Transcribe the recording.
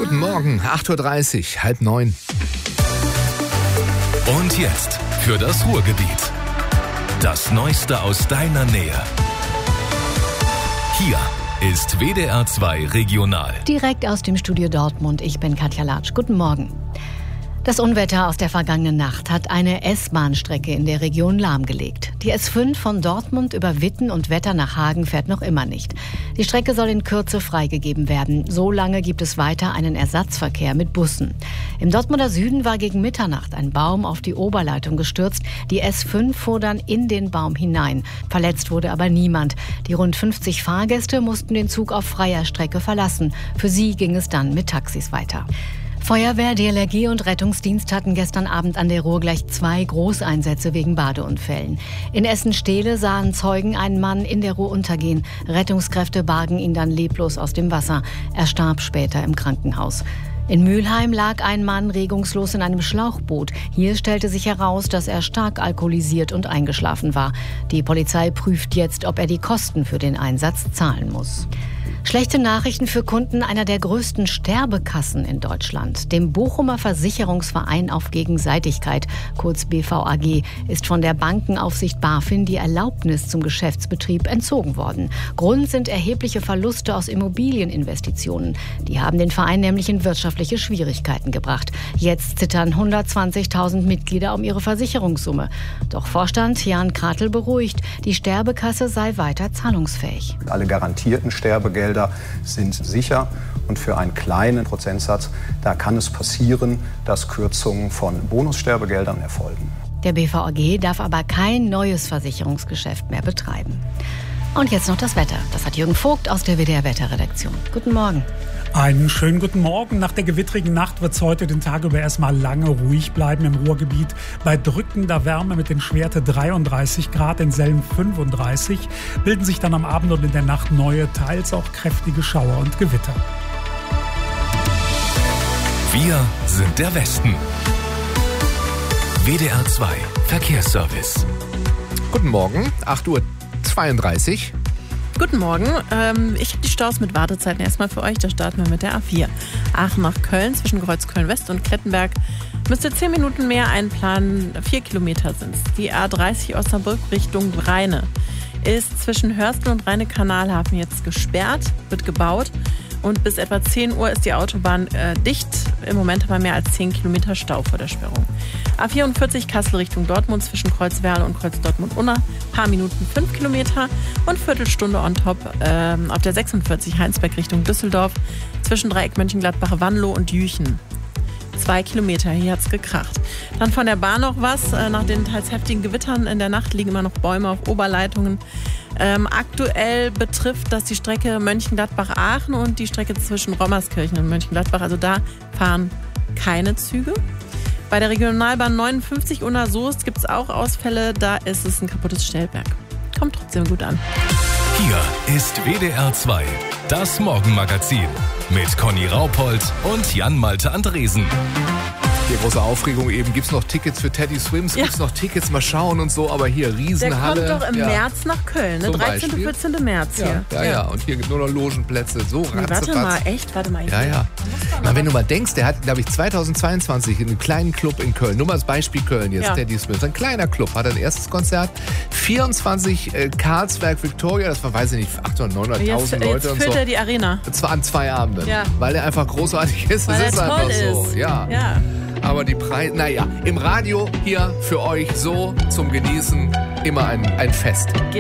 Guten Morgen, 8.30 Uhr, 8:30. Und jetzt für das Ruhrgebiet. Das Neueste aus deiner Nähe. Hier ist WDR 2 Regional. Direkt aus dem Studio Dortmund, ich bin Katja Latsch. Guten Morgen. Das Unwetter aus der vergangenen Nacht hat eine S-Bahn-Strecke in der Region lahmgelegt. Die S5 von Dortmund über Witten und Wetter nach Hagen fährt noch immer nicht. Die Strecke soll in Kürze freigegeben werden. So lange gibt es weiter einen Ersatzverkehr mit Bussen. Im Dortmunder Süden war gegen Mitternacht ein Baum auf die Oberleitung gestürzt. Die S5 fuhr dann in den Baum hinein. Verletzt wurde aber niemand. Die rund 50 Fahrgäste mussten den Zug auf freier Strecke verlassen. Für sie ging es dann mit Taxis weiter. Feuerwehr, DLRG und Rettungsdienst hatten gestern Abend an der Ruhr gleich 2 Großeinsätze wegen Badeunfällen. In Essen-Stehle sahen Zeugen einen Mann in der Ruhr untergehen. Rettungskräfte bargen ihn dann leblos aus dem Wasser. Er starb später im Krankenhaus. In Mülheim lag ein Mann regungslos in einem Schlauchboot. Hier stellte sich heraus, dass er stark alkoholisiert und eingeschlafen war. Die Polizei prüft jetzt, ob er die Kosten für den Einsatz zahlen muss. Schlechte Nachrichten für Kunden einer der größten Sterbekassen in Deutschland. Dem Bochumer Versicherungsverein auf Gegenseitigkeit, kurz BVAG, ist von der Bankenaufsicht BaFin die Erlaubnis zum Geschäftsbetrieb entzogen worden. Grund sind erhebliche Verluste aus Immobilieninvestitionen. Die haben den Verein nämlich in wirtschaftliche Schwierigkeiten gebracht. Jetzt zittern 120.000 Mitglieder um ihre Versicherungssumme. Doch Vorstand Jan Kratel beruhigt, die Sterbekasse sei weiter zahlungsfähig. Alle garantierten Sterbegelder sind sicher und für einen kleinen Prozentsatz, da kann es passieren, dass Kürzungen von Bonussterbegeldern erfolgen. Der BVAG darf aber kein neues Versicherungsgeschäft mehr betreiben. Und jetzt noch das Wetter. Das hat Jürgen Vogt aus der WDR-Wetterredaktion. Guten Morgen. Einen schönen guten Morgen. Nach der gewittrigen Nacht wird es heute den Tag über erstmal lange ruhig bleiben im Ruhrgebiet. Bei drückender Wärme mit den Schwerte 33 Grad, in Selm 35, bilden sich dann am Abend und in der Nacht neue, teils auch kräftige Schauer und Gewitter. Wir sind der Westen. WDR 2 Verkehrsservice. Guten Morgen, 8.32 Uhr. Guten Morgen. Ich habe die Staus mit Wartezeiten erstmal für euch. Da starten wir mit der A4. Aachen nach Köln zwischen Kreuzköln-West und Klettenberg. Müsst ihr 10 Minuten mehr einplanen. 4 Kilometer sind es. Die A30 Osnabrück Richtung Rheine ist zwischen Hörstel und Rheine-Kanalhafen jetzt gesperrt, wird gebaut. Und bis etwa 10 Uhr ist die Autobahn dicht. Im Moment haben wir mehr als 10 Kilometer Stau vor der Sperrung. A44 Kassel Richtung Dortmund zwischen Kreuzwerl und Kreuz Dortmund-Unna. Paar Minuten 5 Kilometer und Viertelstunde on top auf der 46 Heinsberg Richtung Düsseldorf zwischen Dreieck Mönchengladbach-Wanlo und Jüchen. 2 Kilometer, hier hat's gekracht. Dann von der Bahn noch was. Nach den teils heftigen Gewittern in der Nacht liegen immer noch Bäume auf Oberleitungen. Aktuell betrifft das die Strecke Mönchengladbach-Aachen und die Strecke zwischen Rommerskirchen und Mönchengladbach. Also da fahren keine Züge. Bei der Regionalbahn 59 Unna-Soest gibt es auch Ausfälle. Da ist es ein kaputtes Stellwerk. Kommt trotzdem gut an. Hier ist WDR 2, das Morgenmagazin mit Conny Raupold und Jan-Malte Andresen. Hier große Aufregung eben. Gibt es noch Tickets für Teddy Swims? Gibt es noch Tickets? Mal schauen und so. Aber hier Riesenhalle. Der kommt doch im März nach Köln, ne? 13. und 14. März hier. Ja. Und hier gibt nur noch Logenplätze. So Warte mal. Ja. Na, wenn du mal denkst, der hat, glaube ich, 2022 in einem kleinen Club in Köln, nur mal als Beispiel Köln jetzt, Teddy Swims, ein kleiner Club, hat ein erstes Konzert. 24 Karlsberg Victoria, das war, weiß ich nicht, 800.000, 900.000 Leute jetzt und so. Jetzt füllt er die Arena. Zwar an 2 Abenden, weil er einfach großartig ist. Weil das ist er einfach toll so. ist. Ja. Aber die Preise, im Radio hier für euch so zum Genießen immer ein Fest.